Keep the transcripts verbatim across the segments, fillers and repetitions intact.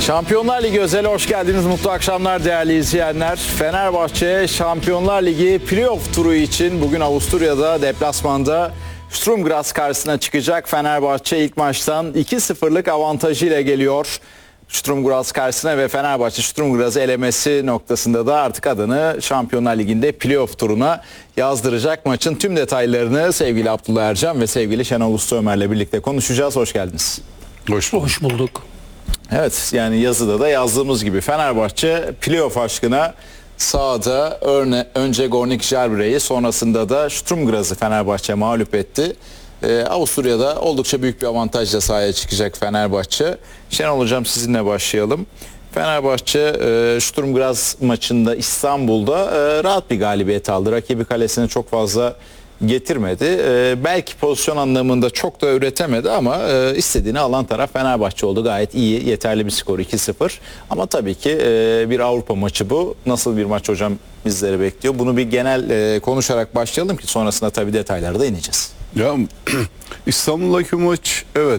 Şampiyonlar Ligi özel hoş geldiniz. Mutlu akşamlar değerli izleyenler. Fenerbahçe Şampiyonlar Ligi playoff turu için bugün Avusturya'da deplasmanda Sturm Graz karşısına çıkacak. Fenerbahçe ilk maçtan iki sıfırlık avantajıyla geliyor Sturm Graz karşısına ve Fenerbahçe Sturm Graz'ı elemesi noktasında da artık adını Şampiyonlar Ligi'nde playoff turuna yazdıracak. Maçın tüm detaylarını sevgili Abdullah Ercan ve sevgili Şenol Usta Ömer'le birlikte konuşacağız. Hoş geldiniz. Hoş bulduk. Hoş bulduk. Evet, yani yazıda da yazdığımız gibi Fenerbahçe playoff aşkına sahada örne, önce Gornik Žalgiris'i sonrasında da Sturm Graz'ı Fenerbahçe mağlup etti. Ee, Avusturya'da oldukça büyük bir avantajla sahaya çıkacak Fenerbahçe. Şenol Hocam sizinle başlayalım. Fenerbahçe e, Sturm Graz maçında İstanbul'da e, rahat bir galibiyet aldı. Rakibi kalesine çok fazla getirmedi. Ee, belki pozisyon anlamında çok da üretemedi ama e, istediğini alan taraf Fenerbahçe oldu. Gayet iyi, yeterli bir skor iki sıfır. Ama tabii ki e, bir Avrupa maçı bu. Nasıl bir maç hocam bizleri bekliyor? Bunu bir genel e, konuşarak başlayalım ki sonrasında tabii detaylara da ineceğiz. Ya İstanbul'daki maç evet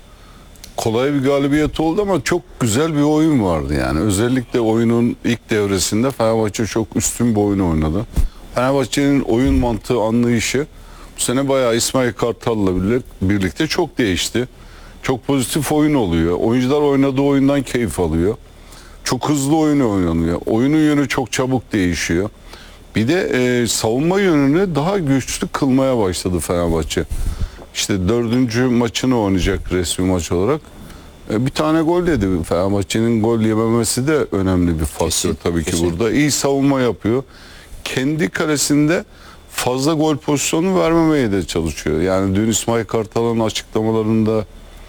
kolay bir galibiyet oldu ama çok güzel bir oyun vardı yani. Özellikle oyunun ilk devresinde Fenerbahçe çok üstün bir oyun oynadı. Fenerbahçe'nin oyun mantığı anlayışı bu sene bayağı İsmail Kartal'la birlikte çok değişti. Çok pozitif oyun oluyor. Oyuncular oynadığı oyundan keyif alıyor. Çok hızlı oyun oynanıyor. Oyunun yönü çok çabuk değişiyor. Bir de e, savunma yönünü daha güçlü kılmaya başladı Fenerbahçe. İşte dördüncü maçını oynayacak resmi maç olarak. E, bir tane gol yedi. Fenerbahçe'nin gol yememesi de önemli bir faktör kesin, tabii ki kesin. Burada. İyi savunma yapıyor. Kendi kalesinde fazla gol pozisyonu vermemeye de çalışıyor. Yani dün İsmail Kartal'ın açıklamalarında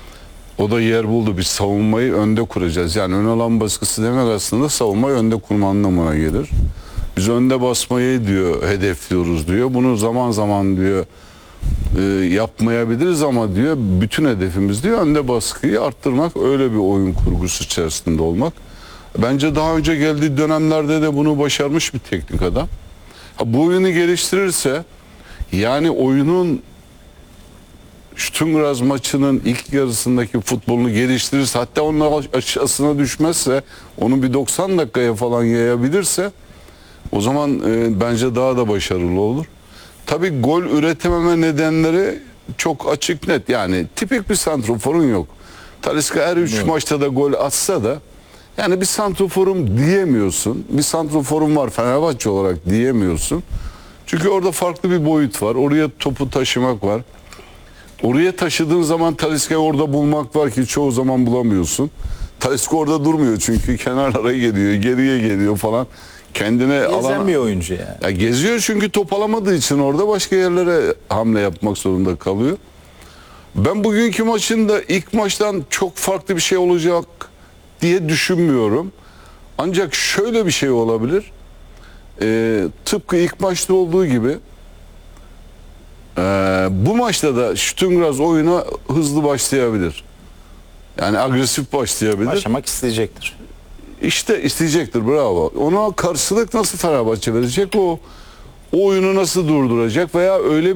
o da yer buldu. Biz savunmayı önde kuracağız. Yani ön alan baskısı demek aslında savunmayı önde kurma anlamına gelir. Biz önde basmayı diyor hedefliyoruz diyor. Bunu zaman zaman diyor e, yapmayabiliriz ama diyor bütün hedefimiz diyor önde baskıyı arttırmak, öyle bir oyun kurgusu içerisinde olmak. Bence daha önce geldiği dönemlerde de bunu başarmış bir teknik adam. Ha, bu oyunu geliştirirse yani oyunun Sturm Graz maçının ilk yarısındaki futbolunu geliştirirse, hatta onun aşağısına düşmezse, onu bir doksan dakikaya falan yayabilirse o zaman e, bence daha da başarılı olur. Tabii gol üretememe nedenleri çok açık net. Yani tipik bir santroforun yok. Talisca her üç evet. maçta da gol atsa da yani bir santroforum diyemiyorsun. Bir santroforum var Fenerbahçe olarak diyemiyorsun. Çünkü orada farklı bir boyut var. Oraya topu taşımak var. Oraya taşıdığın zaman Talisca'yı orada bulmak var ki çoğu zaman bulamıyorsun. Talisca orada durmuyor çünkü kenarlara geliyor, geriye geliyor falan. Kendine Gezen alan... bir oyuncu yani. Ya geziyor çünkü top alamadığı için orada başka yerlere hamle yapmak zorunda kalıyor. Ben bugünkü maçın da ilk maçtan çok farklı bir şey olacak diye düşünmüyorum. Ancak şöyle bir şey olabilir. Ee, tıpkı ilk maçta olduğu gibi e, bu maçta da Sturm Graz oyuna hızlı başlayabilir. Yani agresif başlayabilir. Başlamak isteyecektir. İşte isteyecektir, bravo. Ona karşılık nasıl Fenerbahçe verecek, o, o oyunu nasıl durduracak veya öyle